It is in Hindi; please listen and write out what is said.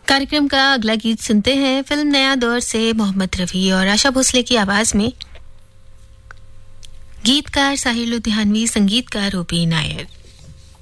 कार्यक्रम का अगला गीत सुनते हैं फिल्म नया दौर से मोहम्मद रफी और आशा भोसले की आवाज में। गीतकार साहिल लुधियानवी, संगीतकार ओपी नायर।